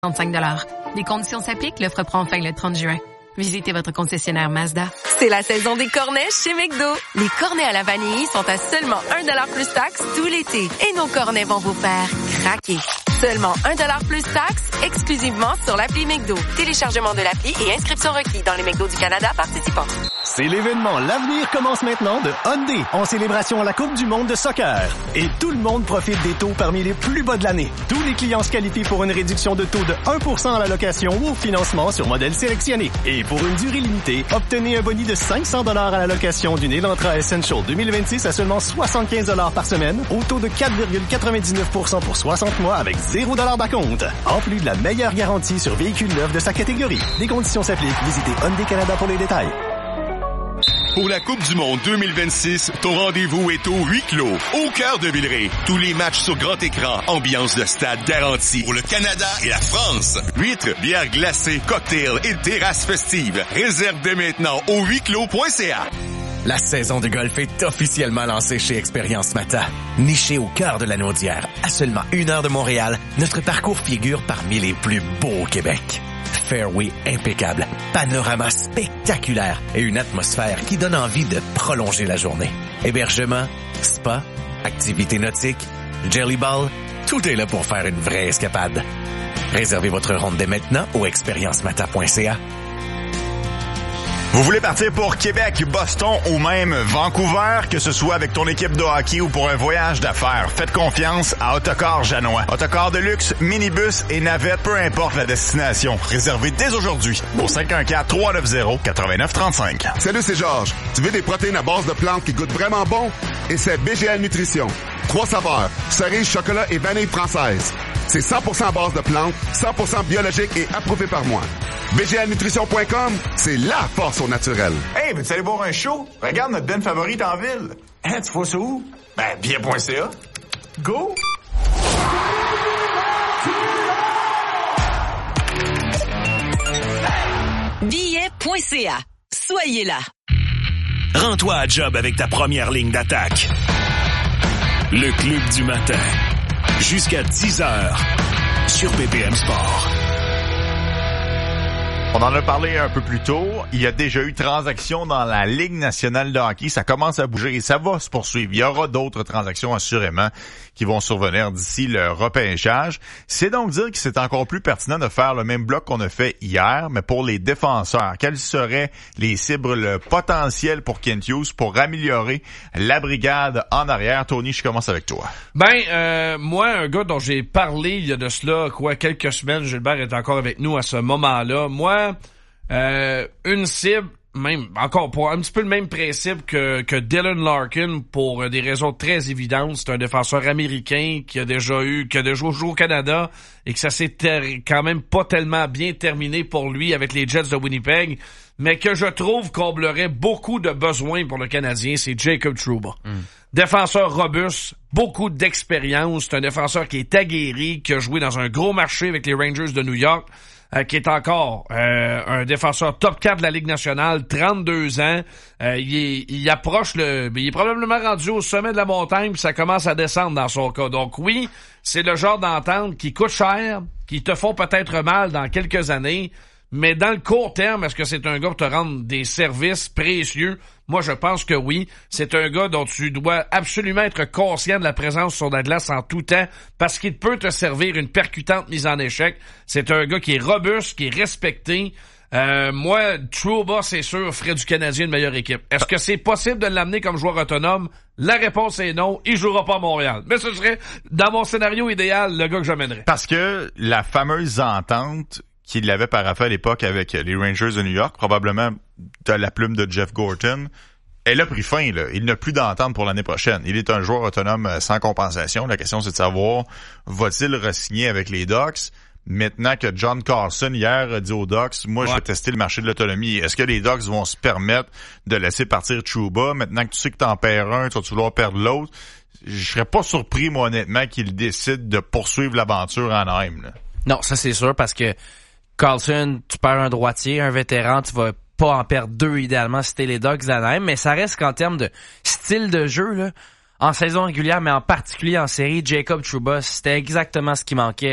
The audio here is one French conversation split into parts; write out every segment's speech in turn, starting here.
$35. Les conditions s'appliquent, l'offre prend fin le 30 juin. Visitez votre concessionnaire Mazda. C'est la saison des cornets chez McDo. Les cornets à la vanille sont à seulement $1 plus taxes tout l'été. Et nos cornets vont vous faire craquer. Seulement $1 plus taxes, exclusivement sur l'appli McDo. Téléchargement de l'appli et inscription requis dans les McDo du Canada participants. C'est l'événement L'Avenir commence maintenant de Hyundai en célébration à la Coupe du monde de soccer. Et tout le monde profite des taux parmi les plus bas de l'année. Tous les clients se qualifient pour une réduction de taux de 1% à la location ou au financement sur modèle sélectionné. Et pour une durée limitée, obtenez un boni de $500 à la location d'une Elantra Essential 2026 à seulement $75 par semaine, au taux de 4,99% pour 60 mois avec $0 d'acompte. En plus de la meilleure garantie sur véhicules neufs de sa catégorie. Des conditions s'appliquent. Visitez Hyundai Canada pour les détails. Pour la Coupe du monde 2026, ton rendez-vous est au huis clos, au cœur de Villeray. Tous les matchs sur grand écran, ambiance de stade garantie pour le Canada et la France. Huîtres, bières glacées, cocktails et terrasses festives. Réserve dès maintenant au huisclos.ca. La saison de golf est officiellement lancée chez Expérience Mata. Niché au cœur de la Naudière, à seulement 1 heure de Montréal, notre parcours figure parmi les plus beaux au Québec. Fairway impeccable, panorama spectaculaire et une atmosphère qui donne envie de prolonger la journée. Hébergement, spa, activités nautiques, jelly ball, tout est là pour faire une vraie escapade. Réservez votre ronde dès maintenant au expériencemata.ca. Vous voulez partir pour Québec, Boston ou même Vancouver, que ce soit avec ton équipe de hockey ou pour un voyage d'affaires, faites confiance à Autocar Janois. Autocar de luxe, minibus et navette, peu importe la destination. Réservez dès aujourd'hui au 514-390-8935. Salut, c'est Georges. Tu veux des protéines à base de plantes qui goûtent vraiment bon? Et c'est BGL Nutrition. 3 saveurs, cerise, chocolat et vanille française. C'est 100% à base de plantes, 100% biologique et approuvé par moi. BGLnutrition.com, c'est la force au naturel. Hey, veux-tu aller voir un show? Regarde notre band favorite en ville. Hein, tu vois ça où? Ben, bien.ca. Go! Billet.ca. Soyez là. Rends-toi à job avec ta première ligne d'attaque. Le Club du matin. Jusqu'à 10h sur BPM Sport. On en a parlé un peu plus tôt. Il y a déjà eu transactions dans la Ligue nationale de hockey. Ça commence à bouger et ça va se poursuivre. Il y aura d'autres transactions assurément qui vont survenir d'ici le repêchage. C'est donc dire que c'est encore plus pertinent de faire le même bloc qu'on a fait hier, mais pour les défenseurs. Quelles seraient les cibles potentielles pour Kent Hughes pour améliorer la brigade en arrière? Tony, je commence avec toi. Moi, un gars dont j'ai parlé il y a de cela, quelques semaines, Gilbert est encore avec nous à ce moment-là. Moi, une cible, même encore pour un petit peu le même principe que Dylan Larkin pour des raisons très évidentes. C'est un défenseur américain qui a déjà joué au Canada et que ça s'est quand même pas tellement bien terminé pour lui avec les Jets de Winnipeg, mais que je trouve comblerait beaucoup de besoins pour le Canadien, c'est Jacob Trouba. Défenseur robuste, beaucoup d'expérience, c'est un défenseur qui est aguerri, qui a joué dans un gros marché avec les Rangers de New York, qui est encore un défenseur top 4 de la Ligue nationale, 32 ans. Il approche il est probablement rendu au sommet de la montagne, puis ça commence à descendre dans son cas. Donc oui, c'est le genre d'entente qui coûte cher, qui te font peut-être mal dans quelques années, mais dans le court terme, est-ce que c'est un gars pour te rendre des services précieux? Moi, je pense que oui. C'est un gars dont tu dois absolument être conscient de la présence sur la glace en tout temps parce qu'il peut te servir une percutante mise en échec. C'est un gars qui est robuste, qui est respecté. Moi, Trouba, c'est sûr, ferait du Canadien une meilleure équipe. Est-ce que c'est possible de l'amener comme joueur autonome? La réponse est non. Il jouera pas à Montréal. Mais ce serait, dans mon scénario idéal, le gars que j'amènerais. Parce que la fameuse entente qu'il avait paraphé à l'époque avec les Rangers de New York, probablement de la plume de Jeff Gorton, elle a pris fin, là. Il n'a plus d'entente pour l'année prochaine. Il est un joueur autonome sans compensation. La question, c'est de savoir, va-t-il re-signer avec les Ducks? Maintenant que John Carlson, hier, a dit aux Ducks, moi, je vais tester le marché de l'autonomie. Est-ce que les Ducks vont se permettre de laisser partir Trouba? Maintenant que tu sais que t'en perds un, tu vas vouloir perdre l'autre. Je serais pas surpris, moi, honnêtement, qu'il décide de poursuivre l'aventure en Anaheim, là. Non, ça, c'est sûr, parce que Carlson, tu perds un droitier, un vétéran, tu vas pas en perdre deux idéalement si t'es les Ducks d'Anaheim, mais ça reste qu'en termes de style de jeu, là, en saison régulière, mais en particulier en série, Jacob Trouba, c'était exactement ce qui manquait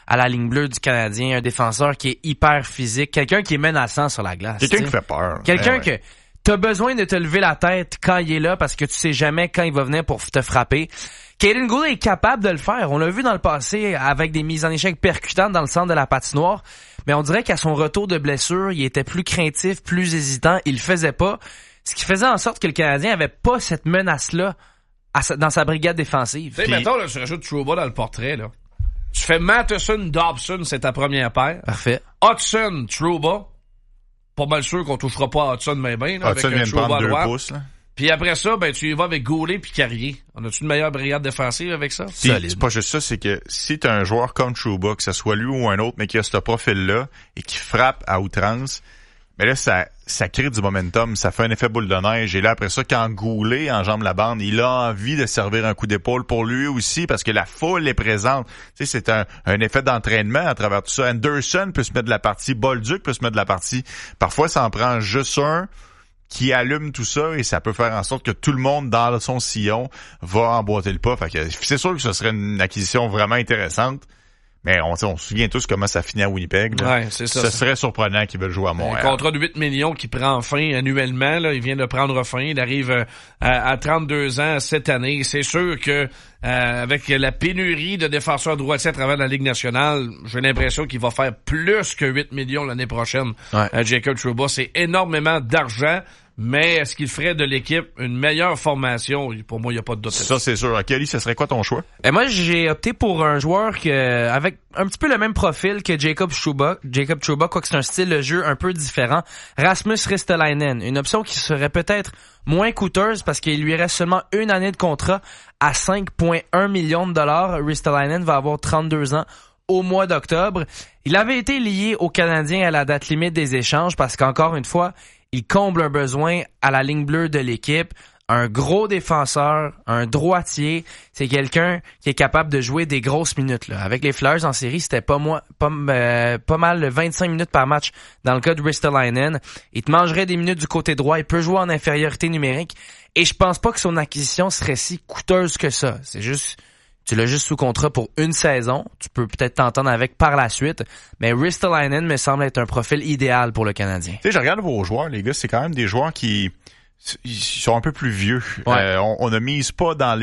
à la ligne bleue du Canadien, un défenseur qui est hyper physique, quelqu'un qui est menaçant sur la glace. Quelqu'un qui fait peur. Quelqu'un que t'as besoin de te lever la tête quand il est là parce que tu sais jamais quand il va venir pour te frapper. Kaden Guhle est capable de le faire. On l'a vu dans le passé avec des mises en échec percutantes dans le centre de la patinoire. Mais on dirait qu'à son retour de blessure, il était plus craintif, plus hésitant. Il le faisait pas. Ce qui faisait en sorte que le Canadien avait pas cette menace-là dans sa brigade défensive. Tu sais, mettons, là, tu rajoutes Trouba dans le portrait, là. Tu fais Matheson, Dobson, c'est ta première paire. Parfait. Hudson, Trouba. Pas mal sûr qu'on touchera pas à Hudson, mais bien, là, Hudson avec vient de prendre 2 droite. pouces, là. Puis après ça, ben tu y vas avec Goulet puis Carrier. On a-tu une meilleure brigade défensive avec ça? Puis, c'est pas juste ça, c'est que si t'as un joueur comme Trouba, que ce soit lui ou un autre, mais qui a ce profil-là et qui frappe à outrance, mais là, ça crée du momentum, ça fait un effet boule de neige. Et là, après ça, quand Goulet enjambe la bande, il a envie de servir un coup d'épaule pour lui aussi, parce que la foule est présente. Tu sais, c'est un effet d'entraînement à travers tout ça. Anderson peut se mettre de la partie, Bolduc peut se mettre de la partie. Parfois, ça en prend juste un qui allume tout ça et ça peut faire en sorte que tout le monde dans son sillon va emboîter le pas. Fait que c'est sûr que ce serait une acquisition vraiment intéressante. Mais on se souvient tous comment ça finit à Winnipeg. Là. Ouais, c'est ça. Ce serait surprenant qu'ils veulent jouer à Montréal. Un contrat de 8 millions qui prend fin annuellement. Là, il vient de prendre fin. Il arrive à 32 ans cette année. C'est sûr que avec la pénurie de défenseurs droitiers à travers la Ligue nationale, j'ai l'impression qu'il va faire plus que 8 millions l'année prochaine. Ouais. Jacob Trouba, c'est énormément d'argent. Mais est-ce qu'il ferait de l'équipe une meilleure formation? Pour moi, il n'y a pas de doute. Ça, c'est sûr. Kelly, ce serait quoi ton choix? Et moi, j'ai opté pour un joueur avec un petit peu le même profil que Jacob Trouba, quoique c'est un style de jeu un peu différent. Rasmus Ristolainen, une option qui serait peut-être moins coûteuse parce qu'il lui reste seulement 1 année de contrat à 5,1 millions de dollars. Ristolainen va avoir 32 ans au mois d'octobre. Il avait été lié aux Canadiens à la date limite des échanges parce qu'encore une fois, il comble un besoin à la ligne bleue de l'équipe. Un gros défenseur, un droitier, c'est quelqu'un qui est capable de jouer des grosses minutes. Là. Avec les Flyers en série, c'était pas mal 25 minutes par match dans le cas de Ristolainen. Il te mangerait des minutes du côté droit, il peut jouer en infériorité numérique. Et je pense pas que son acquisition serait si coûteuse que ça. C'est juste... Tu l'as juste sous contrat pour 1 saison. Tu peux peut-être t'entendre avec par la suite. Mais Ristolainen me semble être un profil idéal pour le Canadien. Tu sais, je regarde vos joueurs, les gars. C'est quand même des joueurs qui ils sont un peu plus vieux. Ouais. On ne mise pas dans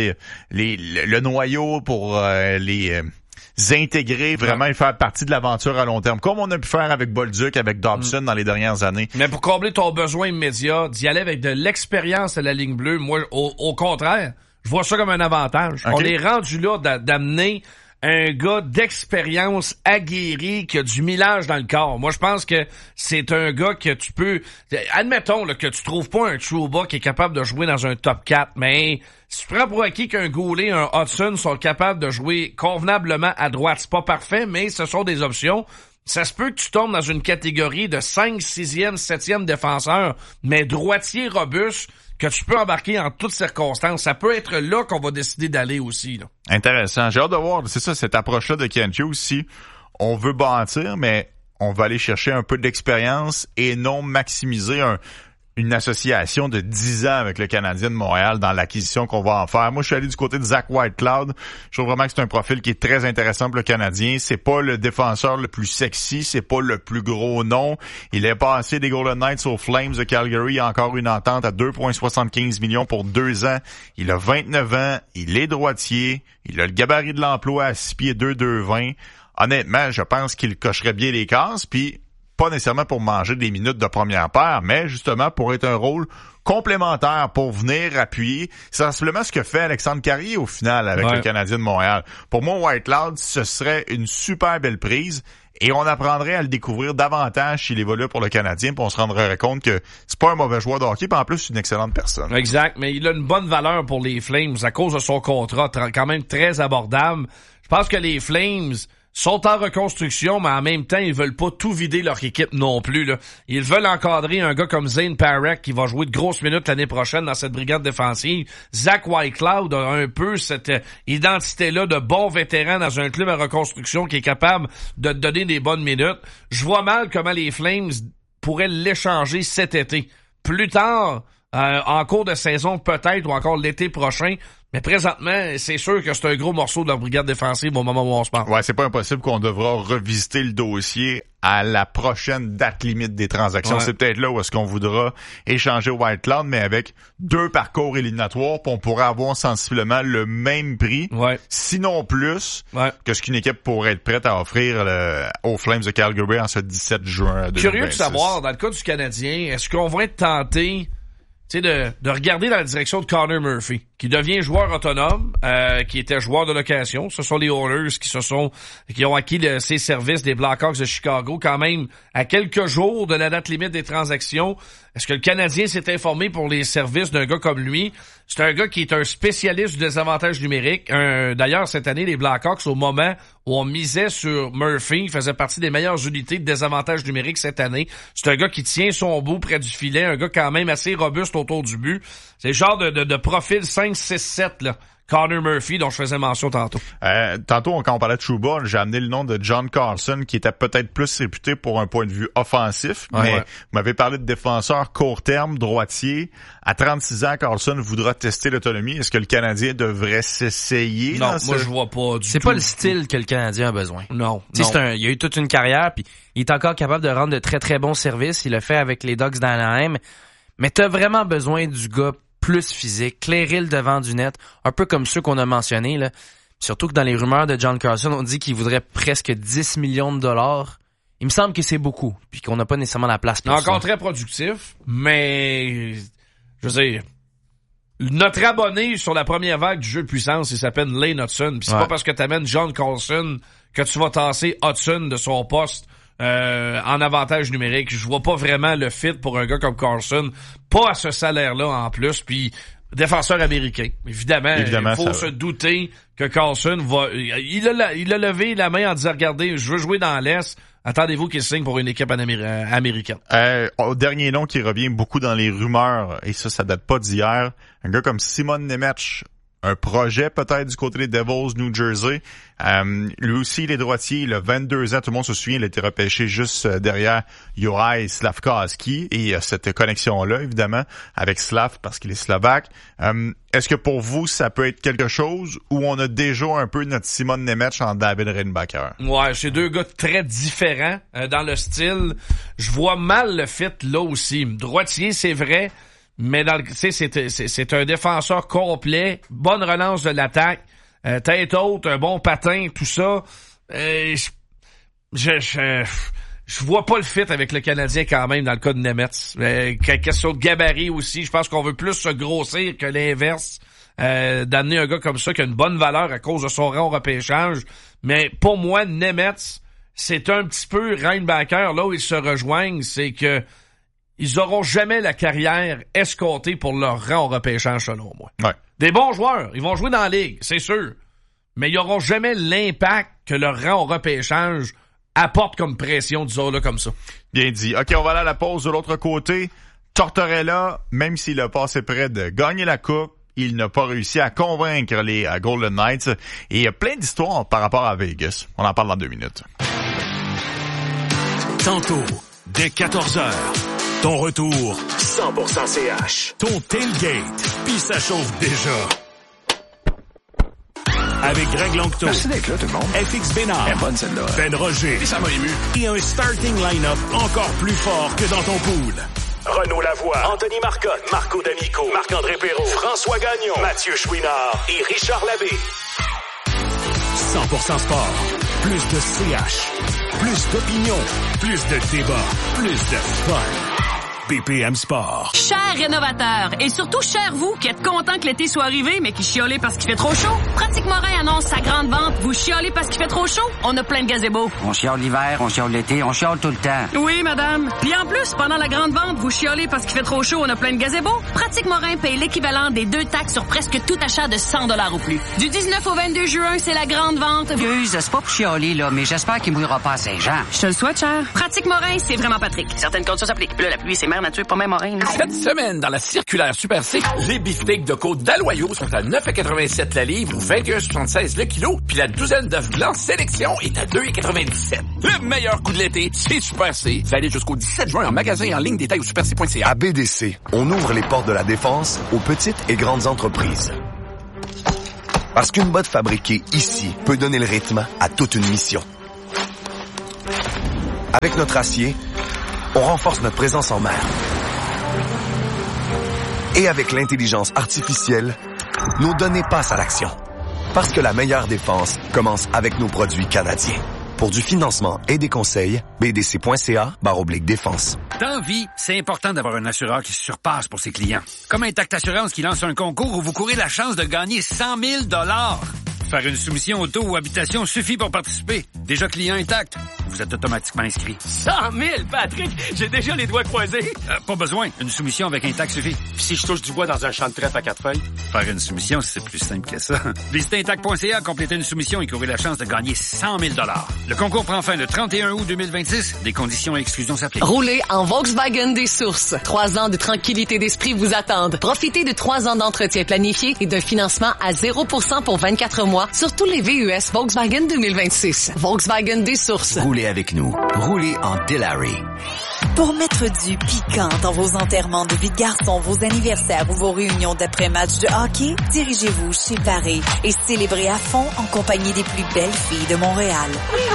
le noyau pour les intégrer vraiment et faire partie de l'aventure à long terme. Comme on a pu faire avec Bolduc, avec Dobson dans les dernières années. Mais pour combler ton besoin immédiat, d'y aller avec de l'expérience à la ligne bleue, moi, au contraire, je vois ça comme un avantage. Okay. On est rendu là d'amener un gars d'expérience aguerri qui a du millage dans le corps. Moi, je pense que c'est un gars que tu peux... Admettons là, que tu trouves pas un Trouba qui est capable de jouer dans un top 4, mais si tu prends pour acquis qu'un Goulet, un Hudson sont capables de jouer convenablement à droite, c'est pas parfait, mais ce sont des options. Ça se peut que tu tombes dans une catégorie de 5, 6e, 7e défenseur, mais droitier robuste, que tu peux embarquer en toutes circonstances. Ça peut être là qu'on va décider d'aller aussi. Là. Intéressant. J'ai hâte de voir, c'est ça, cette approche-là de Kent Hughes aussi. On veut bâtir, mais on va aller chercher un peu d'expérience et non maximiser une association de 10 ans avec le Canadien de Montréal dans l'acquisition qu'on va en faire. Moi, je suis allé du côté de Zach Whitecloud. Je trouve vraiment que c'est un profil qui est très intéressant pour le Canadien. C'est pas le défenseur le plus sexy, c'est pas le plus gros nom. Il est passé des Golden Knights aux Flames de Calgary. Il a encore une entente à 2,75 millions pour 2 ans. Il a 29 ans. Il est droitier. Il a le gabarit de l'emploi à 6 pieds 2, 2,20. Honnêtement, je pense qu'il cocherait bien les cases, puis pas nécessairement pour manger des minutes de première paire, mais justement pour être un rôle complémentaire pour venir appuyer. C'est simplement ce que fait Alexandre Carrier au final avec le Canadien de Montréal. Pour moi, Whitecloud, ce serait une super belle prise et on apprendrait à le découvrir davantage s'il évolue pour le Canadien, puis on se rendrait compte que c'est pas un mauvais joueur de hockey, puis en plus, c'est une excellente personne. Exact, mais il a une bonne valeur pour les Flames à cause de son contrat, quand même très abordable. Je pense que les Flames sont en reconstruction, mais en même temps, ils veulent pas tout vider leur équipe non plus, là. Ils veulent encadrer un gars comme Zane Parekh qui va jouer de grosses minutes l'année prochaine dans cette brigade défensive. Zach Whitecloud a un peu cette identité-là de bon vétéran dans un club en reconstruction qui est capable de te donner des bonnes minutes. Je vois mal comment les Flames pourraient l'échanger cet été. Plus tard, en cours de saison peut-être, ou encore l'été prochain, Mais présentement, c'est sûr que c'est un gros morceau de leur brigade défensive au moment où on se parle. Ouais, c'est pas impossible qu'on devra revisiter le dossier à la prochaine date limite des transactions. Ouais. C'est peut-être là où est-ce qu'on voudra échanger White Cloud, mais avec 2 parcours éliminatoires, puis on pourrait avoir sensiblement le même prix, sinon plus, que ce qu'une équipe pourrait être prête à offrir aux Flames de Calgary en ce 17 juin 2026. Curieux de savoir, dans le cas du Canadien, est-ce qu'on va être tenté de regarder dans la direction de Connor Murphy, qui devient joueur autonome, qui était joueur de location. Ce sont les Oilers qui ont acquis ses services des Blackhawks de Chicago, quand même à quelques jours de la date limite des transactions. Est-ce que le Canadien s'est informé pour les services d'un gars comme lui? C'est un gars qui est un spécialiste du désavantage numérique. D'ailleurs, cette année, les Blackhawks, au moment où on misait sur Murphy, faisait partie des meilleures unités de désavantage numérique cette année. C'est un gars qui tient son bout près du filet, un gars quand même assez robuste autour du but. C'est le genre de profil 5-6-7, là. Connor Murphy, dont je faisais mention tantôt. Tantôt, quand on parlait de Trouba, j'ai amené le nom de John Carlson, qui était peut-être plus réputé pour un point de vue offensif, mais vous m'avez parlé de défenseur court terme, droitier. À 36 ans, Carlson voudra tester l'autonomie. Est-ce que le Canadien devrait s'essayer? Non, moi, je vois pas du tout. C'est pas le style que le Canadien a besoin. Non. Il a eu toute une carrière, puis il est encore capable de rendre de très, très bons services. Il l'a fait avec les Ducks d'Anaheim. Mais t'as vraiment besoin du gars plus physique, clairer le devant du net, un peu comme ceux qu'on a mentionnés, là. Surtout que dans les rumeurs de John Carlson, on dit qu'il voudrait presque 10 millions de dollars. Il me semble que c'est beaucoup, puis qu'on n'a pas nécessairement la place pour ça. Encore très productif, mais je veux dire, notre abonné sur la première vague du jeu de puissance, il s'appelle Lane Hudson, puis c'est pas parce que t'amènes John Carlson que tu vas tasser Hudson de son poste en avantage numérique. Je vois pas vraiment le fit pour un gars comme Carlson, pas à ce salaire-là en plus, puis défenseur américain. Évidemment il faut se douter que Carlson va... Il a levé la main en disant, regardez, je veux jouer dans l'Est, attendez-vous qu'il signe pour une équipe américaine. Au dernier nom qui revient beaucoup dans les rumeurs, et ça date pas d'hier, un gars comme Simon Nemec, un projet peut-être du côté des Devils, New Jersey. Lui aussi, il est droitier, il a 22 ans, tout le monde se souvient, il a été repêché juste derrière Juraj Slafkovský, et il y a cette connexion-là, évidemment, avec Slav, parce qu'il est slovaque. Est-ce que pour vous, ça peut être quelque chose où on a déjà un peu notre Simon Nemec en David Reinbacher? Ouais, c'est 2 gars très différents dans le style. Je vois mal le fit là aussi. Droitier, c'est vrai, mais c'est un défenseur complet, bonne relance de l'attaque, tête haute, un bon patin, tout ça. Je vois pas le fit avec le Canadien quand même dans le cas de Nemec. Question de gabarit aussi, je pense qu'on veut plus se grossir que l'inverse. D'amener un gars comme ça qui a une bonne valeur à cause de son rang au repêchage. Mais pour moi, Nemec, c'est un petit peu Reinbacher, là où ils se rejoignent, c'est que ils auront jamais la carrière escomptée pour leur rang au repêchage, selon moi. Ouais. Des bons joueurs, ils vont jouer dans la ligue, c'est sûr. Mais ils auront jamais l'impact que leur rang au repêchage apporte comme pression, disons-le comme ça. Bien dit. OK, on va aller à la pause de l'autre côté. Tortorella, même s'il a passé près de gagner la coupe, il n'a pas réussi à convaincre les Golden Knights. Et il y a plein d'histoires par rapport à Vegas. On en parle dans 2 minutes. Tantôt, dès 14h. Ton retour, 100% CH. Ton tailgate, puis ça chauffe déjà. Avec Greg Langto. Merci d'être là, tout le monde. FX Bénard. Elle est bonne, celle-là. Ben Roger. Et ça m'a ému. Et un starting line-up encore plus fort que dans ton pool. Renaud Lavoie, Anthony Marcotte, Marco D'Amico, Marc-André Perrault, François Gagnon, Mathieu Chouinard et Richard Labbé. 100% sport. Plus de CH. Plus d'opinion. Plus de débat. Plus de fun. BPM Sport. Chers rénovateurs, et surtout chers vous qui êtes contents que l'été soit arrivé, mais qui chiolez parce qu'il fait trop chaud, Pratique Morin annonce sa grande vente. Vous chiolez parce qu'il fait trop chaud? On a plein de gazebos. On chiole l'hiver, on chiole l'été, on chiole tout le temps. Oui, madame. Puis en plus, pendant la grande vente, vous chiolez parce qu'il fait trop chaud, on a plein de gazebos. Pratique Morin paye l'équivalent des 2 taxes sur presque tout achat de 100 $ ou plus. Du 19 au 22 juin, c'est la grande vente. Excuse, c'est pas pour chialer, là, mais j'espère qu'il mouillera pas à Saint-Jean. Je te le souhaite, cher. Pratique Morin, c'est vraiment Patrick. Certaines conditions s'appliquent. Puis là, la pluie, c'est mère nature, pas même Morin. Cette semaine, dans la circulaire Super C, les beefsteaks de côte d'Aloyau sont à 9,87 la livre ou 21,76 le kilo, puis la douzaine d'œufs blancs sélection est à 2,97. Le meilleur coup de l'été, c'est Super C. Ça allait jusqu'au 17 juin en magasin et en ligne, détail au superc.ca. À BDC, on ouvre les portes de la défense aux petites et grandes entreprises. Parce qu'une botte fabriquée ici peut donner le rythme à toute une mission. Avec notre acier, on renforce notre présence en mer. Et avec l'intelligence artificielle, nos données passent à l'action. Parce que la meilleure défense commence avec nos produits canadiens. Pour du financement et des conseils, bdc.ca/défense. Dans vie, c'est important d'avoir un assureur qui se surpasse pour ses clients. Comme Intact Assurance qui lance un concours où vous courez la chance de gagner 100 000 $. Faire une soumission auto ou habitation suffit pour participer. Déjà client Intact, vous êtes automatiquement inscrit. 100 000, Patrick! J'ai déjà les doigts croisés. Pas besoin. Une soumission avec Intact suffit. Puis si je touche du bois dans un champ de trèfle à 4 feuilles? Faire une soumission, c'est plus simple que ça. Visitez Intact.ca, complétez une soumission et courez la chance de gagner 100 000 $. Le concours prend fin le 31 août 2026. Des conditions et exclusions s'appliquent. Roulez en Volkswagen des Sources. 3 ans de tranquillité d'esprit vous attendent. Profitez de 3 ans d'entretien planifié et d'un financement à 0% pour 24 mois sur tous les VUS Volkswagen 2026. Volkswagen des Sources. Roulez avec nous. Roulez en Delary. Pour mettre du piquant dans vos enterrements de vie de garçon, vos anniversaires ou vos réunions d'après-match de hockey, dirigez-vous chez Paris et célébrez à fond en compagnie des plus belles filles de Montréal.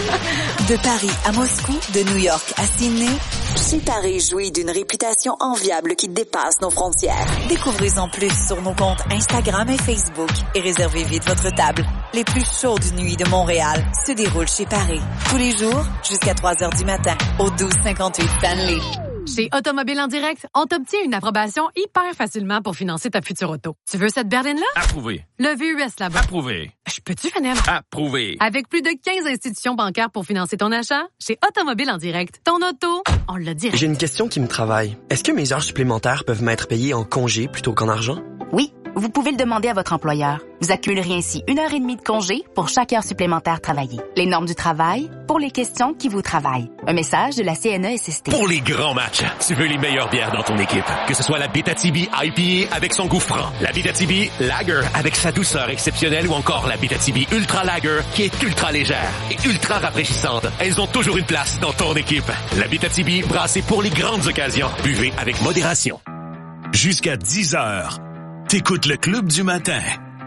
De Paris à Moscou, de New York à Sydney, chez Paris jouit d'une réputation enviable qui dépasse nos frontières. Découvrez-en plus sur nos comptes Instagram et Facebook et réservez vite votre table. Les plus chaudes nuits de Montréal se déroulent chez Paris. Tous les jours, jusqu'à 3h du matin, au 1258 Stanley. Chez Automobile en direct, on t'obtient une approbation hyper facilement pour financer ta future auto. Tu veux cette berline-là? Approuvé. Le VUS là-bas. Approuvé. Je peux-tu finir? Approuvé. Avec plus de 15 institutions bancaires pour financer ton achat, chez Automobile en direct, ton auto, on l'a direct. J'ai une question qui me travaille. Est-ce que mes heures supplémentaires peuvent m'être payées en congé plutôt qu'en argent? Oui, vous pouvez le demander à votre employeur. Vous accumuleriez ainsi 1h30 de congé pour chaque heure supplémentaire travaillée. Les normes du travail pour les questions qui vous travaillent. Un message de la CNESST. Pour les grands matchs, tu veux les meilleures bières dans ton équipe. Que ce soit la Abitibi IPA avec son goût franc, la Abitibi Lager avec sa douceur exceptionnelle ou encore la Abitibi Ultra Lager qui est ultra légère et ultra rafraîchissante. Elles ont toujours une place dans ton équipe. La Abitibi brassée pour les grandes occasions. Buvez avec modération. Jusqu'à 10h. T'écoutes le Club du matin.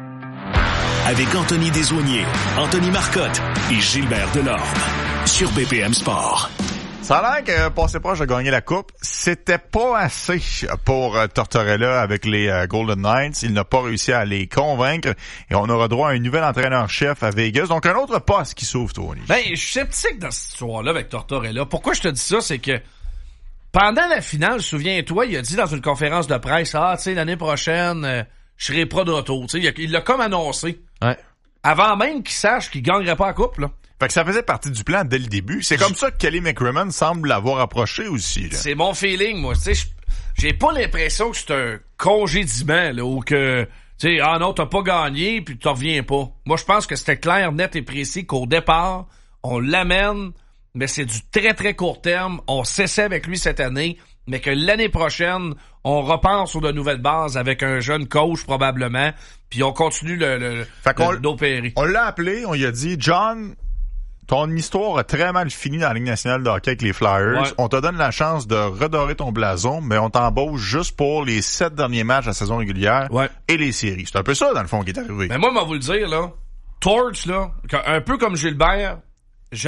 Avec Anthony Desaulniers, Anthony Marcotte et Gilbert Delorme. Sur BPM Sport. Ça a l'air que passé proche de gagner la coupe, c'était pas assez pour Tortorella avec les Golden Knights. Il n'a pas réussi à les convaincre et on aura droit à un nouvel entraîneur-chef à Vegas. Donc un autre poste qui s'ouvre, Tony. Ben, je suis sceptique dans cette histoire-là avec Tortorella. Pourquoi je te dis ça, c'est que pendant la finale, souviens-toi, il a dit dans une conférence de presse, tu sais, l'année prochaine, je serai pas de retour. Tu sais, il l'a comme annoncé. Ouais. Avant même qu'il sache qu'il gagnerait pas la coupe, là. Fait que ça faisait partie du plan dès le début. C'est comme ça que Kelly McCrimmon semble l'avoir approché aussi, là. C'est mon feeling, moi. Tu sais, j'ai pas l'impression que c'est un congédiement, là, ou que, tu sais, ah non, t'as pas gagné, puis tu reviens pas. Moi, je pense que c'était clair, net et précis qu'au départ, on l'amène, mais c'est du très, très court terme. On s'essaie avec lui cette année, mais que l'année prochaine, on repart sur de nouvelles bases avec un jeune coach, probablement, puis on continue d'opérer. On l'a appelé, on lui a dit, John, ton histoire a très mal fini dans la Ligue nationale de hockey avec les Flyers. Ouais. On te donne la chance de redorer ton blason, mais on t'embauche juste pour les 7 derniers matchs de la saison régulière et les séries. C'est un peu ça, dans le fond, qui est arrivé. Mais moi, je vais vous le dire, là, Torch, là, un peu comme Gilbert, je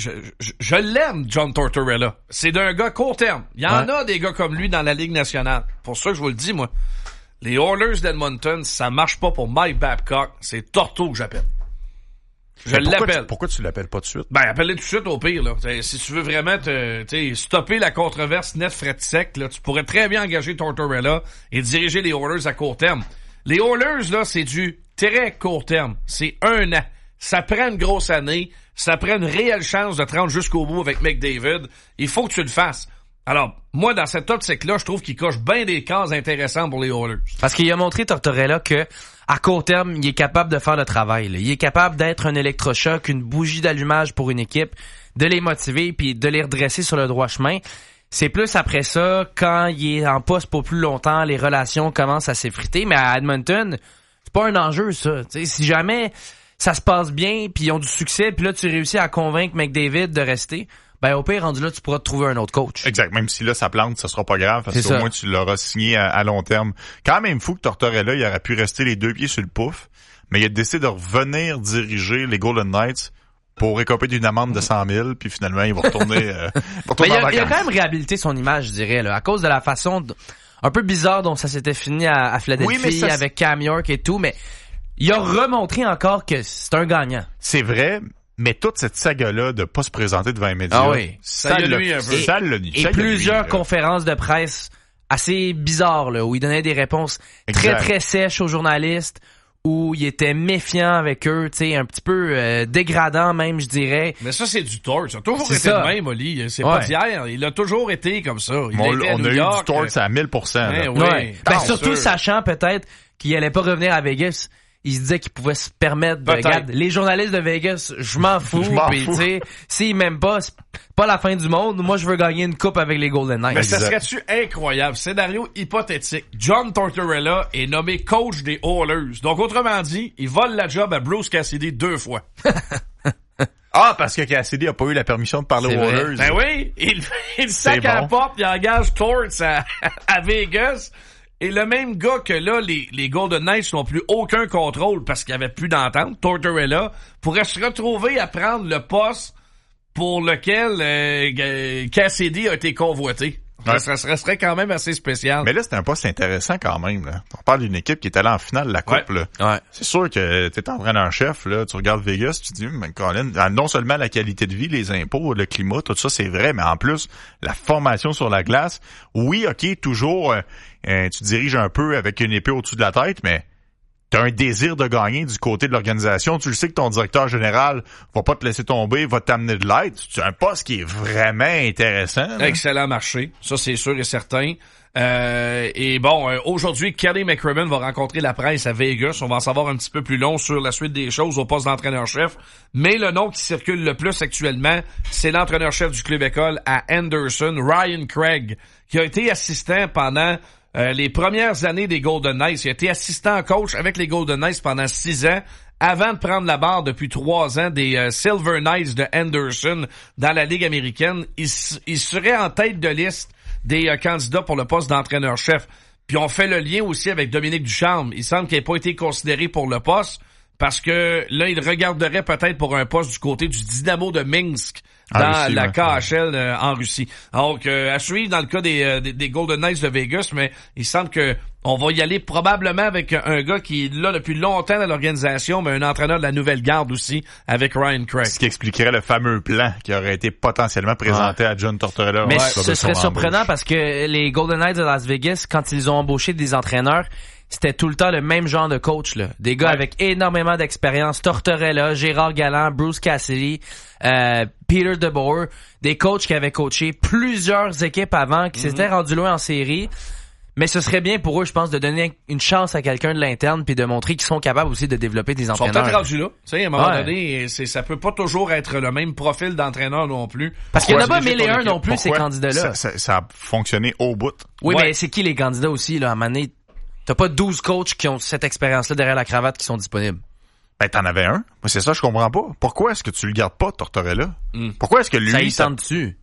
l'aime, John Tortorella. C'est d'un gars court terme. Il y en a des gars comme lui dans la Ligue nationale. Pour ça que je vous le dis, moi. Les Oilers d'Edmonton, ça marche pas pour Mike Babcock. C'est Torto que j'appelle. Je l'appelle. Pourquoi tu l'appelles pas tout de suite? Ben, appelle-le tout de suite au pire, là. T'sais, si tu veux vraiment stopper la controverse net fret sec, là, tu pourrais très bien engager Tortorella et diriger les Oilers à court terme. Les Oilers, là, c'est du très court terme. C'est 1 an. Ça prend une grosse année. Ça prend une réelle chance de te rendre jusqu'au bout avec McDavid. Il faut que tu le fasses. Alors, moi, dans cette optique-là, je trouve qu'il coche bien des cases intéressantes pour les Oilers. Parce qu'il a montré, Tortorella, que à court terme, il est capable de faire le travail. Là. Il est capable d'être un électrochoc, une bougie d'allumage pour une équipe, de les motiver puis de les redresser sur le droit chemin. C'est plus après ça, quand il est en poste pour plus longtemps, les relations commencent à s'effriter. Mais à Edmonton, c'est pas un enjeu, ça. T'sais, si jamais ça se passe bien puis ils ont du succès puis là, tu réussis à convaincre McDavid de rester, ben au pire, rendu là, tu pourras te trouver un autre coach. Exact. Même si là, ça plante, ça sera pas grave parce qu'au moins, tu l'auras signé à long terme. Quand même fou que Tortorella, il aurait pu rester les 2 pieds sur le pouf mais il a décidé de revenir diriger les Golden Knights pour récoper d'une amende de 100 000, puis finalement, il va retourner, il a quand même réhabilité son image, je dirais, là, à cause de la façon un peu bizarre dont ça s'était fini à Philadelphie, avec Cam York et tout, mais il a remontré encore que c'est un gagnant. C'est vrai, mais toute cette saga-là de pas se présenter devant les médias, ça l'a nuit un peu. Et plusieurs conférences de presse assez bizarres, là, où il donnait des réponses très, très sèches aux journalistes, où il était méfiant avec eux, tu sais, un petit peu dégradant même, je dirais. Mais ça, c'est du torts. Ça a toujours été le même, Oli. C'est pas d'hier. Il a toujours été comme ça. On a eu du torts à 1000%. Oui. Surtout sachant peut-être qu'il allait pas revenir à Vegas. Il se disait qu'il pouvait se permettre de... Regarde, les journalistes de Vegas, je m'en fous. Puis, tu sais, s'ils m'aiment pas, c'est pas la fin du monde. Moi, je veux gagner une coupe avec les Golden Knights. Mais ça serait-tu incroyable? Scénario hypothétique. John Tortorella est nommé coach des Oilers. Donc, autrement dit, il vole la job à Bruce Cassidy 2 fois. Parce que Cassidy a pas eu la permission de parler aux Oilers. Ben oui, il sac à la porte, il engage Torts à Vegas. Et le même gars que là, les Golden Knights n'ont plus aucun contrôle parce qu'il n'y avait plus d'entente, Tortorella, pourrait se retrouver à prendre le poste pour lequel Cassidy a été convoité. Ouais. Ça serait quand même assez spécial. Mais là, c'est un poste intéressant quand même. Là. On parle d'une équipe qui est allée en finale de la Coupe. Ouais. Là. Ouais. C'est sûr que t'es entraîneur-chef, là, tu regardes Vegas, tu te dis, Colin, non seulement la qualité de vie, les impôts, le climat, tout ça, c'est vrai, mais en plus, la formation sur la glace, oui, OK, toujours, tu diriges un peu avec une épée au-dessus de la tête, mais t'as un désir de gagner du côté de l'organisation. Tu le sais que ton directeur général va pas te laisser tomber, va t'amener de l'aide. C'est un poste qui est vraiment intéressant. Là. Excellent marché. Ça, c'est sûr et certain. Et bon, aujourd'hui, Kelly McCrimmon va rencontrer la presse à Vegas. On va en savoir un petit peu plus long sur la suite des choses au poste d'entraîneur-chef. Mais le nom qui circule le plus actuellement, c'est l'entraîneur-chef du club école à Anderson, Ryan Craig, qui a été assistant pendant les premières années des Golden Knights. Il a été assistant coach avec les Golden Knights pendant 6 ans, avant de prendre la barre depuis 3 ans des Silver Knights de Anderson dans la Ligue américaine. Il serait en tête de liste des candidats pour le poste d'entraîneur-chef. Puis on fait le lien aussi avec Dominique Ducharme. Il semble qu'il n'ait pas été considéré pour le poste parce que là, il regarderait peut-être pour un poste du côté du Dynamo de Minsk dans la KHL en Russie. Donc, à suivre dans le cas des Golden Knights de Vegas, mais il semble que on va y aller probablement avec un gars qui est là depuis longtemps dans l'organisation, mais un entraîneur de la nouvelle garde aussi, avec Ryan Craig. Ce qui expliquerait le fameux plan qui aurait été potentiellement présenté à John Tortorella. Mais ce serait surprenant parce que les Golden Knights de Las Vegas, quand ils ont embauché des entraîneurs, c'était tout le temps le même genre de coach, là. Des gars avec énormément d'expérience. Tortorella, Gérard Galland, Bruce Cassidy, Peter DeBoer. Des coachs qui avaient coaché plusieurs équipes avant, qui s'étaient rendus loin en série. Mais ce serait bien pour eux, je pense, de donner une chance à quelqu'un de l'interne puis de montrer qu'ils sont capables aussi de développer des entraîneurs. Ils sont peut-être rendus là. Tu sais, à un moment donné, ça peut pas toujours être le même profil d'entraîneur non plus. Parce qu'il n'y en a pas 1001 non plus, ces candidats-là. Ça a fonctionné au bout. Oui, mais c'est qui les candidats aussi, là, à un moment donné? T'as pas 12 coachs qui ont cette expérience-là derrière la cravate qui sont disponibles. Ben, t'en avais un. Moi, c'est ça, je comprends pas. Pourquoi est-ce que tu le gardes pas, Tortorella? Pourquoi est-ce que lui... Ça y tente dessus?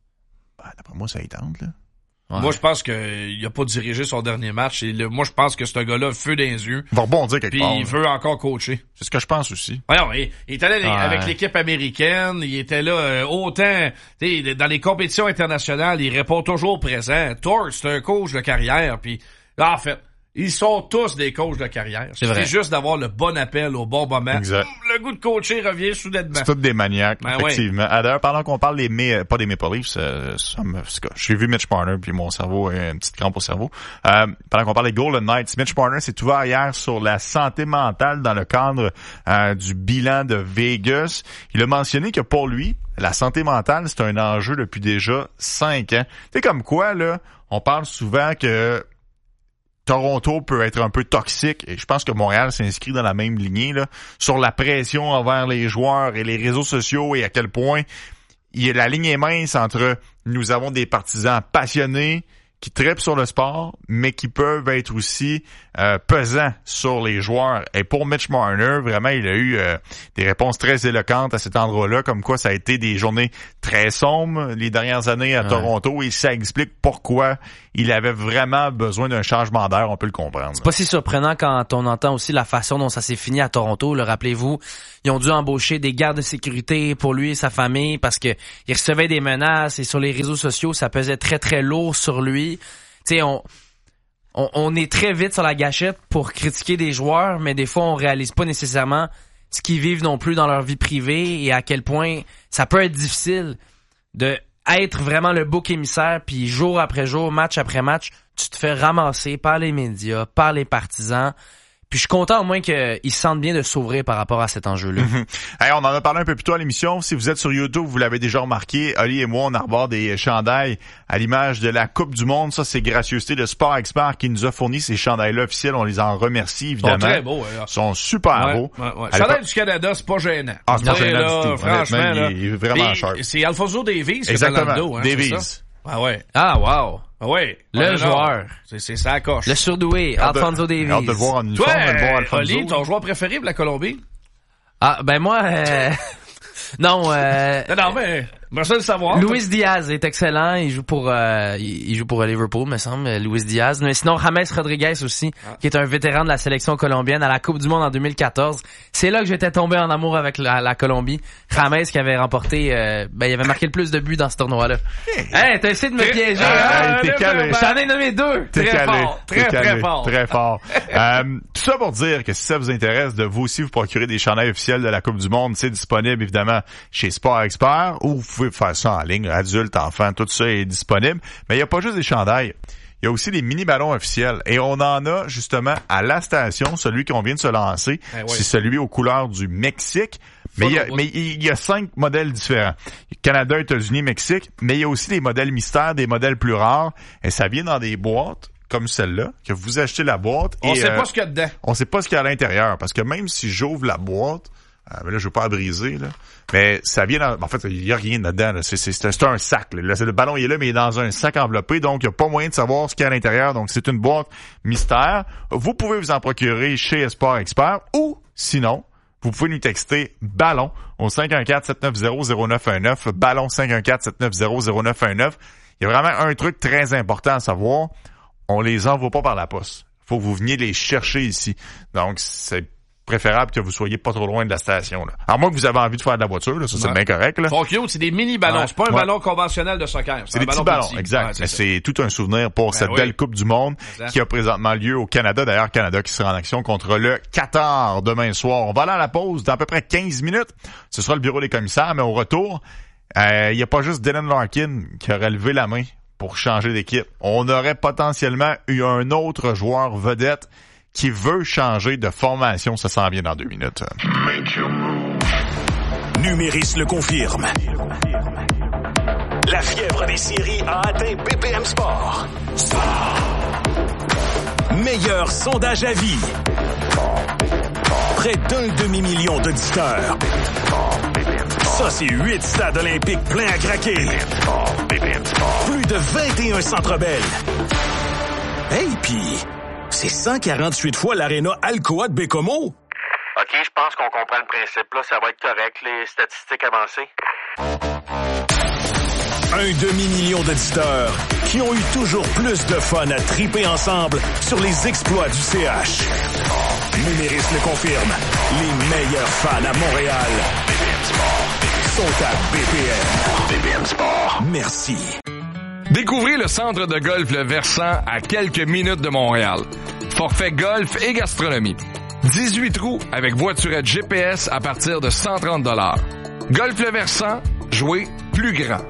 Ben, d'après moi, ça y tente, là. Ouais. Moi, je pense qu'il a pas dirigé son dernier match. Et moi, je pense que ce gars-là, feu dans les yeux. Il va rebondir quelque part. Puis il veut encore coacher. C'est ce que je pense aussi. Alors, il était là avec l'équipe américaine. Il était là autant... Dans les compétitions internationales, il répond toujours présent. Torts, c'est un coach de carrière. Puis, en fait... Ils sont tous des coachs de carrière. C'est juste d'avoir le bon appel au bon moment. Exact. Le goût de coacher revient soudainement. C'est tous des maniaques, effectivement. Ouais. D'ailleurs, pendant qu'on parle pas des Maple Leafs, j'ai vu Mitch Marner, puis mon cerveau a une petite crampe au cerveau. Pendant qu'on parle des Golden Knights, Mitch Marner s'est ouvert hier sur la santé mentale dans le cadre du bilan de Vegas. Il a mentionné que pour lui, la santé mentale, c'est un enjeu depuis déjà 5 ans. Tu sais, comme quoi, là, on parle souvent que Toronto peut être un peu toxique et je pense que Montréal s'inscrit dans la même lignée là, sur la pression envers les joueurs et les réseaux sociaux et à quel point la ligne est mince entre nous avons des partisans passionnés qui trippent sur le sport, mais qui peuvent être aussi pesants sur les joueurs. Et pour Mitch Marner, vraiment, il a eu des réponses très éloquentes à cet endroit-là, comme quoi ça a été des journées très sombres les dernières années à Toronto, et ça explique pourquoi il avait vraiment besoin d'un changement d'air, on peut le comprendre. C'est pas si surprenant quand on entend aussi la façon dont ça s'est fini à Toronto. Là, rappelez-vous, ils ont dû embaucher des gardes de sécurité pour lui et sa famille parce que il recevait des menaces, et sur les réseaux sociaux, ça pesait très très lourd sur lui. Tu sais, on est très vite sur la gâchette pour critiquer des joueurs, mais des fois on réalise pas nécessairement ce qu'ils vivent non plus dans leur vie privée, et à quel point ça peut être difficile de être vraiment le bouc émissaire, puis jour après jour, match après match, tu te fais ramasser par les médias, par les partisans. Puis je suis content au moins qu'ils se sentent bien de s'ouvrir par rapport à cet enjeu-là. Hey, on en a parlé un peu plus tôt à l'émission. Si vous êtes sur YouTube, vous l'avez déjà remarqué, Oli et moi, on arbore des chandails à l'image de la Coupe du Monde. Ça, c'est gracieuseté de Sport Expert qui nous a fourni ces chandails-là officiels. On les en remercie, évidemment. Ils sont très beaux. Ils sont super beaux. Ouais. Chandail du Canada, c'est pas gênant. Ah, c'est pas gênant du tout. Franchement, là, il est vraiment sharp. C'est Alfonso Davies qui Exactement. est dans le dos. Hein, Davies. Ah ouais. Ah, wow. Ah ouais. Le joueur. C'est ça coche. Le surdoué, Alfonso Davies. Hâte de le voir en uniforme, Toi, le bon Alfonso. Oli, ton joueur préféré pour la Colombie? Ah, ben moi, non, Non, mais, merci de le savoir. Luis Diaz est excellent. Il joue pour Liverpool, me semble. Luis Diaz. Mais sinon, James Rodriguez aussi, qui est un vétéran de la sélection colombienne à la Coupe du Monde en 2014. C'est là que j'étais tombé en amour avec la Colombie. James qui avait remporté, il avait marqué le plus de buts dans ce tournoi-là. Hey, t'as essayé de me piéger. T'es calé. J'en ai nommé 2. Très fort. Très fort. Tout ça pour dire que si ça vous intéresse de vous aussi vous procurer des chandails officiels de la Coupe du Monde, c'est disponible évidemment chez Sport Expert, ou vous pouvez faire ça en ligne, adulte, enfant, tout ça est disponible. Mais il n'y a pas juste des chandails. Il y a aussi des mini-ballons officiels. Et on en a justement à la station, celui qu'on vient de se lancer. C'est celui aux couleurs du Mexique. Mais il y a 5 modèles différents. Canada, États-Unis, Mexique. Mais il y a aussi des modèles mystères, des modèles plus rares. Et ça vient dans des boîtes comme celle-là, que vous achetez la boîte. On sait pas ce qu'il y a dedans. On sait pas ce qu'il y a à l'intérieur. Parce que même si j'ouvre la boîte, mais là, je veux pas la briser, là. Mais ça vient dans, en fait, il y a rien dedans, là. C'est un sac, là. Le ballon, il est là, mais il est dans un sac enveloppé. Donc, il y a pas moyen de savoir ce qu'il y a à l'intérieur. Donc, c'est une boîte mystère. Vous pouvez vous en procurer chez Sport Expert, ou, sinon, vous pouvez nous texter ballon au 514-790-0919. Ballon 514-790-0919. Il y a vraiment un truc très important à savoir. On les envoie pas par la poste. Faut que vous veniez les chercher ici. Donc, c'est préférable que vous soyez pas trop loin de la station, là. À moins que vous avez envie de faire de la voiture, là, ça c'est bien correct, là. C'est des mini-ballons. C'est pas un ballon conventionnel de soccer. C'est des petits ballons, exact. Mais c'est tout un souvenir pour cette belle Coupe du Monde qui a présentement lieu au Canada. D'ailleurs, Canada qui sera en action contre le Qatar demain soir. On va aller à la pause dans à peu près 15 minutes. Ce sera le bureau des commissaires, mais au retour, il y a pas juste Dylan Larkin qui aurait levé la main pour changer d'équipe. On aurait potentiellement eu un autre joueur vedette qui veut changer de formation. Ça s'en vient dans 2 minutes. Numéris le confirme. La fièvre des séries a atteint BPM Sport. Meilleur sondage à vie. Près d'1 demi-million d'auditeurs. Ça, c'est 8 stades olympiques pleins à craquer. Plus de 21 centres belles. Hey, pis c'est 148 fois l'aréna Alcoa de Bécomo. OK, je pense qu'on comprend le principe. Là, ça va être correct, les statistiques avancées. 1 demi-million d'auditeurs qui ont eu toujours plus de fun à triper ensemble sur les exploits du CH. Numéris le confirme. Les meilleurs fans à Montréal sont à BPM. BPM Sport. Merci. Découvrez le centre de golf Le Versant à quelques minutes de Montréal. Forfait golf et gastronomie. 18 trous avec voiturette GPS à partir de 130 $. Golf Le Versant, jouez plus grand.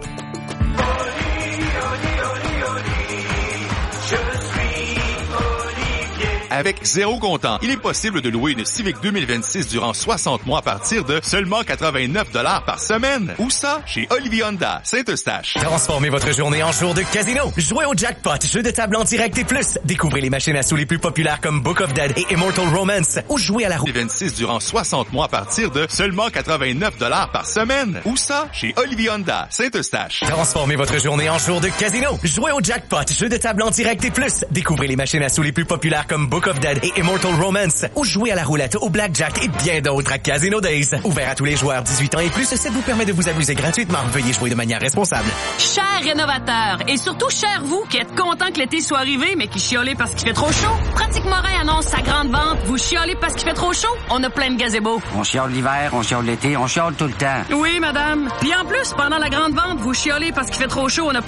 avec 0 comptant. Il est possible de louer une Civic 2026 durant 60 mois à partir de seulement 89 $ par semaine. Où ça? Chez Olivier Honda, Saint-Eustache. Transformez votre journée en jour de casino. Jouez au jackpot, jeu de table en direct et plus. Découvrez les machines à sous les plus populaires comme Book of Dead et Immortal Romance. Ou jouez à la roue 26 durant 60 mois à partir de seulement 89 $ par semaine. Où ça? Chez Olivier Honda, Saint-Eustache. Transformez votre journée en jour de casino. Jouez au jackpot, jeu de table en direct et plus. Découvrez les machines à sous les plus populaires comme Book of Dead et Immortal Romance. Ou jouez à la roulette, au blackjack et bien d'autres à Casino Days. Ouvert à tous les joueurs 18 ans et plus, ça vous permet de vous amuser gratuitement. Veuillez jouer de manière responsable. Chers rénovateurs, et surtout chers vous qui êtes contents que l'été soit arrivé mais qui chiolez parce qu'il fait trop chaud, Pratique Morin annonce sa grande vente. Vous chiolez parce qu'il fait trop chaud? On a plein de gazebos. On chiole l'hiver, on chiole l'été, on chiole tout le temps. Oui, madame. Puis en plus, pendant la grande vente, vous chiolez parce qu'il fait trop chaud. On a